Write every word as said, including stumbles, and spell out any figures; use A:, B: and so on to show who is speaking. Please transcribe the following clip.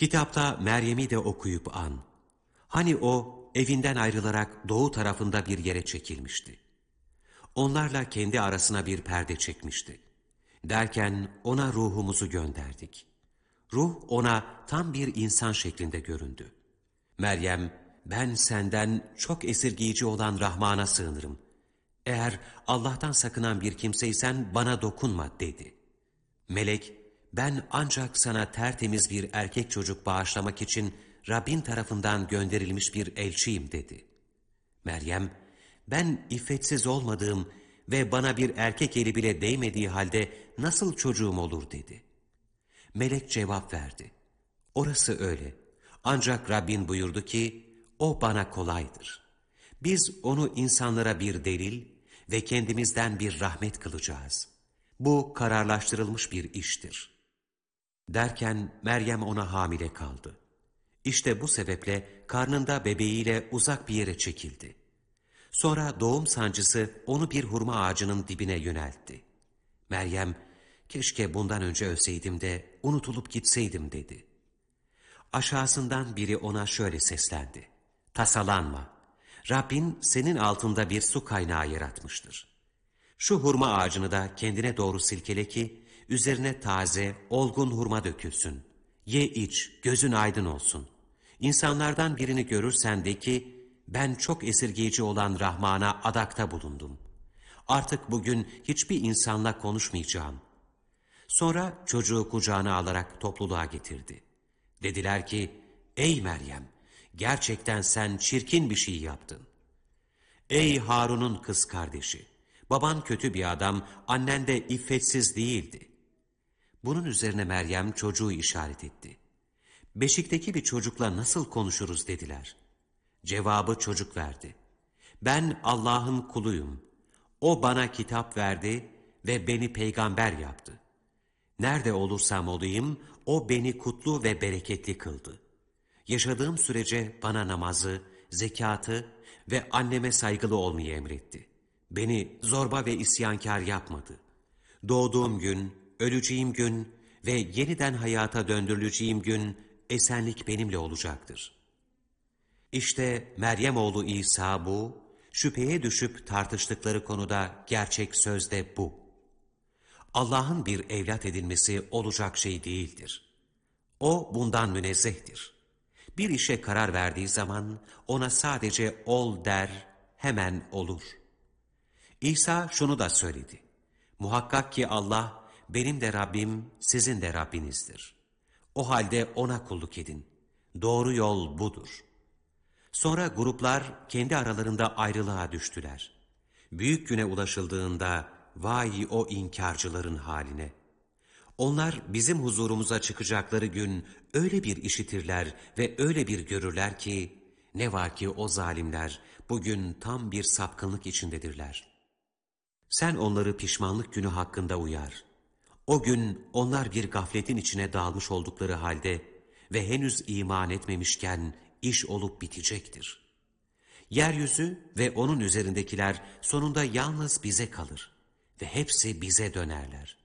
A: Kitapta Meryem'i de okuyup an. Hani o evinden ayrılarak doğu tarafında bir yere çekilmişti. Onlarla kendi arasına bir perde çekmişti. Derken ona ruhumuzu gönderdik. Ruh ona tam bir insan şeklinde göründü. Meryem, ben senden çok esirgeyici olan Rahman'a sığınırım. Eğer Allah'tan sakınan bir kimseysen bana dokunma dedi. Melek, ben ancak sana tertemiz bir erkek çocuk bağışlamak için Rabbin tarafından gönderilmiş bir elçiyim dedi. Meryem, ben iffetsiz olmadığım ve bana bir erkek eli bile değmediği halde nasıl çocuğum olur dedi. Melek cevap verdi. Orası öyle. Ancak Rabbin buyurdu ki, o bana kolaydır. Biz onu insanlara bir delil ve kendimizden bir rahmet kılacağız. Bu kararlaştırılmış bir iştir. Derken Meryem ona hamile kaldı. İşte bu sebeple karnında bebeğiyle uzak bir yere çekildi. Sonra doğum sancısı onu bir hurma ağacının dibine yöneltti. Meryem, keşke bundan önce ölseydim de unutulup gitseydim dedi. Aşağısından biri ona şöyle seslendi. Tasalanma, Rabbin senin altında bir su kaynağı yaratmıştır. Şu hurma ağacını da kendine doğru silkele ki, üzerine taze, olgun hurma dökülsün. Ye iç, gözün aydın olsun. İnsanlardan birini görürsen de ki, ben çok esirgeyici olan Rahman'a adakta bulundum. Artık bugün hiçbir insanla konuşmayacağım. Sonra çocuğu kucağına alarak topluluğa getirdi. Dediler ki, ey Meryem, gerçekten sen çirkin bir şey yaptın. Ey Harun'un kız kardeşi, baban kötü bir adam, annen de iffetsiz değildi. Bunun üzerine Meryem çocuğu işaret etti. Beşikteki bir çocukla nasıl konuşuruz dediler. Cevabı çocuk verdi. Ben Allah'ın kuluyum. O bana kitap verdi ve beni peygamber yaptı. Nerede olursam olayım, o beni kutlu ve bereketli kıldı. Yaşadığım sürece bana namazı, zekatı ve anneme saygılı olmayı emretti. Beni zorba ve isyankar yapmadı. Doğduğum gün, öleceğim gün ve yeniden hayata döndürüleceğim gün esenlik benimle olacaktır. İşte Meryem oğlu İsa bu, şüpheye düşüp tartıştıkları konuda gerçek söz de bu. Allah'ın bir evlat edinmesi olacak şey değildir. O bundan münezzehtir. Bir işe karar verdiği zaman ona sadece ol der, hemen olur. İsa şunu da söyledi. Muhakkak ki Allah benim de Rabbim, sizin de Rabbinizdir. O halde ona kulluk edin. Doğru yol budur. Sonra gruplar kendi aralarında ayrılığa düştüler. Büyük güne ulaşıldığında vay o inkarcıların haline. Onlar bizim huzurumuza çıkacakları gün öyle bir işitirler ve öyle bir görürler ki, ne var ki o zalimler bugün tam bir sapkınlık içindedirler. Sen onları pişmanlık günü hakkında uyar. O gün onlar bir gafletin içine dalmış oldukları halde ve henüz iman etmemişken iş olup bitecektir. Yeryüzü ve onun üzerindekiler sonunda yalnız bize kalır ve hepsi bize dönerler.